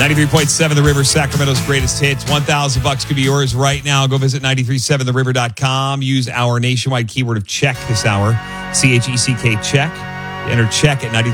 93.7 The River, Sacramento's greatest hits. $1,000 could be yours right now. Go visit 937theriver.com. Use our nationwide keyword of check this hour. CHECK check. Enter check at 93.